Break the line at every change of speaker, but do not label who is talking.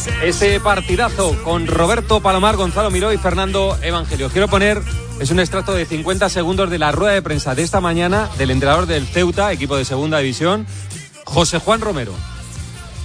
ese partidazo con Roberto Palomar, Gonzalo Miró y Fernando Evangelio. Quiero poner, es un extracto de 50 segundos de la rueda de prensa de esta mañana del entrenador del Ceuta, equipo de segunda división, José Juan Romero.